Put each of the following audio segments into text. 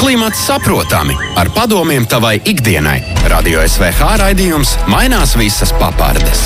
Klimats saprotami ar padomiem tavai ikdienai. Radio SVH raidījums Mainās visas papardes.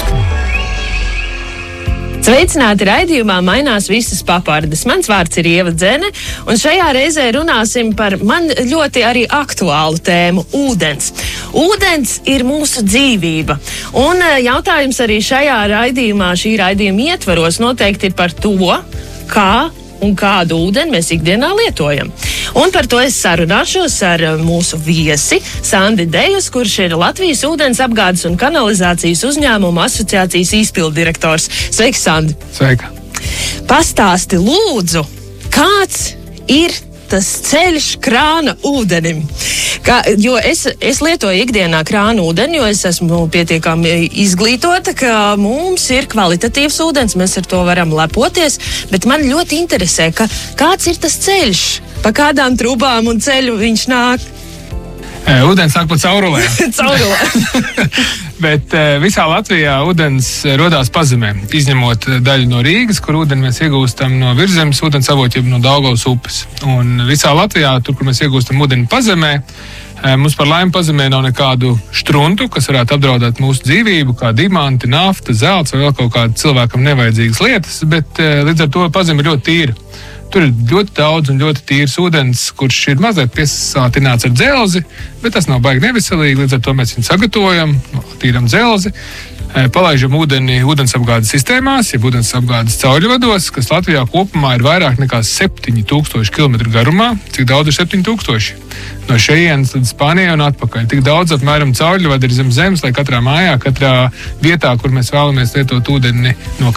Sveicināti raidījumā Mainās visas papardes. Mans vārds ir Ieva Dzene, un šajā reizē runāsim par man ļoti arī aktuālu tēmu – ūdens. Ūdens ir mūsu dzīvība, un jautājums arī šajā raidījumā, šī raidījuma ietvaros noteikti ir par to, kā un kādu ūdeni mēs ikdienā lietojam. Un par to es sarunāšos ar mūsu viesi Sandi Dejus, kurš ir Latvijas ūdens apgādes un kanalizācijas uzņēmumu asociācijas izpilddirektors. Sveiki, Sandi! Sveika! Pastāsti lūdzu, kāds ir tas ceļš krāna ūdenim? Jo es lietoju ikdienā krāna ūdeni, jo es esmu pietiekami izglītota, ka mums ir kvalitatīvs ūdens, mēs ar to varam lepoties, bet man ļoti interesē, kāds ir tas ceļš, pa kādām trubām un ceļu viņš nāk. Ūdens nāk pa caurulēm. Caurulēm. Bet visā Latvijā ūdens rodās pazemē, izņemot daļu no Rīgas, kur ūdeni mēs iegūstam no Virzemes ūdens avotiem no Daugavas upes. Un visā Latvijā, tur, kur mēs iegūstam ūdeni pazemē, mums par laimi pazemē nav nekādu štruntu, kas varētu apdraudēt mūsu dzīvību, kā dimanti, nafta, zelts vai vēl kaut kāda cilvēkam nevajadzīgas lietas, bet līdz ar to pazeme ir ļoti tīra. Tur ir ļoti daudz un ļoti tīrs ūdens, kurš ir mazliet piesātināts ar dzelzi, bet tas nav baigi neveselīgi, līdz ar to mēs viņu sagatavojam, tīram dzelzi, palaižam ūdeni ūdensapgādes sistēmās, jeb ūdensapgādes cauruļvados, kas Latvijā kopumā ir vairāk nekā 7000 km garumā. Cik daudz ir 7000? No šejienes līdz Spānijai un atpakaļ. Tik daudz apmēram cauruļvadi ir zem zemes, lai katrā mājā, katrā vietā, kur mēs vēlamies lietot ūdeni no